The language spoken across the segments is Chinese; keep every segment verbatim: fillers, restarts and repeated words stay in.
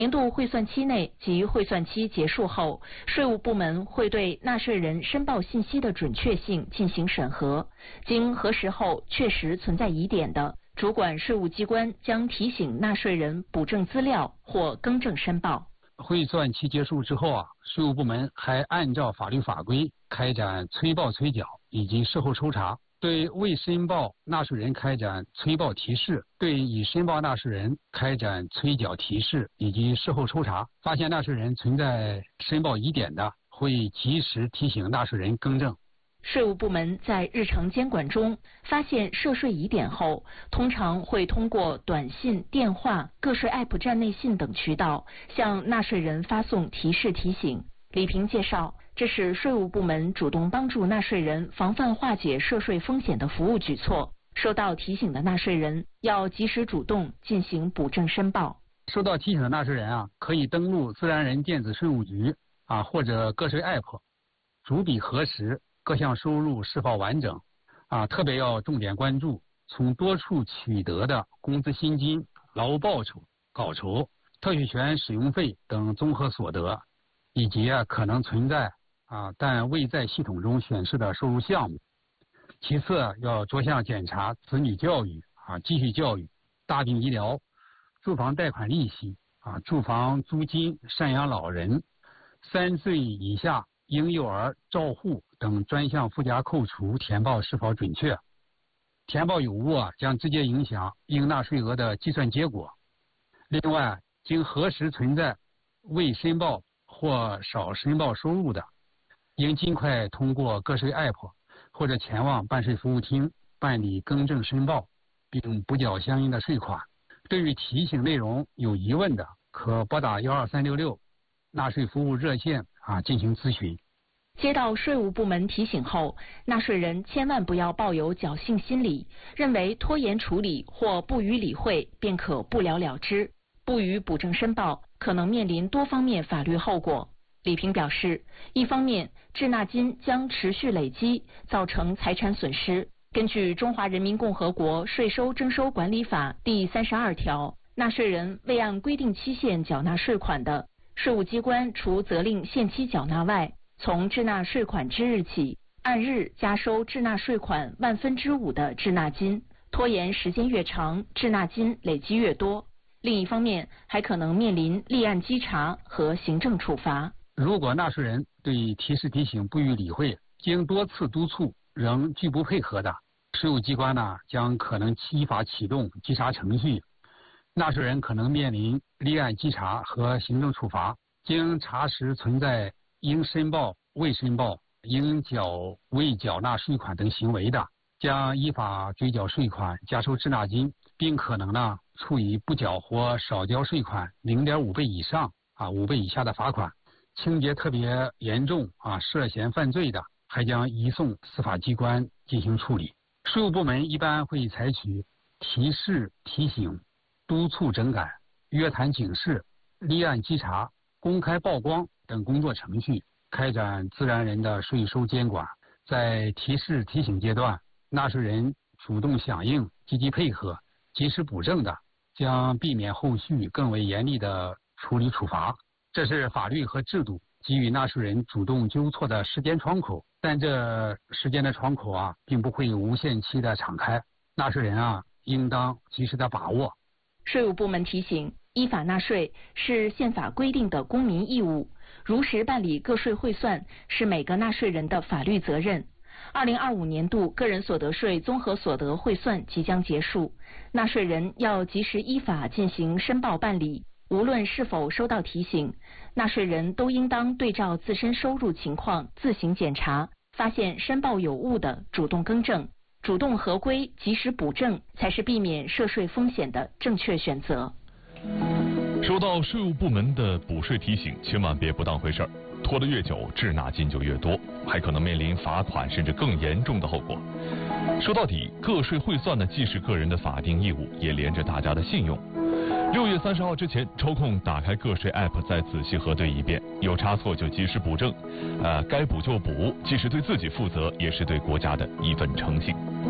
年度汇算期内及汇算期结束后，税务部门会对纳税人申报信息的准确性进行审核，经核实后确实存在疑点的，主管税务机关将提醒纳税人补正资料或更正申报。 汇算期结束之后啊，税务部门还按照法律法规开展催报催缴以及事后抽查，对未申报纳税人开展催报提示，对已申报纳税人开展催缴提示以及事后抽查。发现纳税人存在申报疑点的，会及时提醒纳税人更正。 税务部门在日常监管中发现涉税疑点后，通常会通过短信、电话、个税 App 站内信等渠道向纳税人发送提示提醒。李平介绍，这是税务部门主动帮助纳税人防范化解涉税风险的服务举措。收到提醒的纳税人要及时主动进行补正申报。 收到提醒的纳税人啊，可以登录自然人电子税务局啊或者个税 App， 逐笔核实各项收入是否完整，啊，特别要重点关注从多处取得的工资薪金、劳务报酬、稿酬、特许权使用费等综合所得，以及啊可能存在啊但未在系统中显示的收入项目。其次要着项检查子女教育啊、继续教育、大病医疗、住房贷款利息啊、住房租金、赡养老人、三岁以下婴幼儿照护等专项附加扣除填报是否准确？填报有误啊，将直接影响应纳税额的计算结果。另外，经核实存在未申报或少申报收入的，应尽快通过个税 App 或者前往办税服务厅办理更正申报，并补缴相应的税款。对于提醒内容有疑问的，可拨打幺二三六六纳税服务热线啊进行咨询。 接到税务部门提醒后，纳税人千万不要抱有侥幸心理，认为拖延处理或不予理会便可不了了之，不予补正申报可能面临多方面法律后果。李平表示，一方面滞纳金将持续累积，造成财产损失。根据《中华人民共和国税收征收管理法》第三十二条，纳税人未按规定期限缴纳税款的，税务机关除责令限期缴纳外，从滞纳税款之日起，按日加收滞纳税款万分之五的滞纳金，拖延时间越长，滞纳金累积越多。另一方面，还可能面临立案稽查和行政处罚。 如果纳税人对提示提醒不予理会，经多次督促仍拒不配合的，税务机关呢将可能依法启动稽查程序，纳税人可能面临立案稽查和行政处罚。经查实存在应申报、未申报、应缴未缴纳税款等行为的，将依法追缴税款、加收滞纳金，并可能呢处以不缴或少交税款 零点五 倍以上啊五倍以下的罚款。情节特别严重啊涉嫌犯罪的，还将移送司法机关进行处理。税务部门一般会采取提示提醒、督促整改、约谈警示、立案稽查、公开曝光等工作程序，开展自然人的税收监管。在提示提醒阶段，纳税人主动响应、积极配合、及时补正的，将避免后续更为严厉的处理处罚。这是法律和制度给予纳税人主动纠错的时间窗口，但这时间的窗口啊，并不会无限期的敞开，纳税人啊，应当及时的把握。 税务部门提醒，依法纳税是宪法规定的公民义务，如实办理个税汇算是每个纳税人的法律责任。二零二五年度个人所得税综合所得汇算即将结束，纳税人要及时依法进行申报办理。无论是否收到提醒，纳税人都应当对照自身收入情况自行检查，发现申报有误的主动更正，主动合规及时补正，才是避免涉税风险的正确选择。 收到税务部门的补税提醒，千万别不当回事儿，拖得越久，滞纳金就越多，还可能面临罚款甚至更严重的后果。说到底，个税汇算呢，既是个人的法定义务，也连着大家的信用。六月三十号之前，抽空打开个税 App， 再仔细核对一遍，有差错就及时补正，呃，该补就补，既是对自己负责，也是对国家的一份诚信。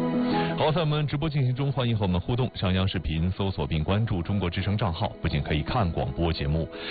好，在我们直播进行中，欢迎和我们互动。上央视频搜索并关注中国之声账号，不仅可以看广播节目，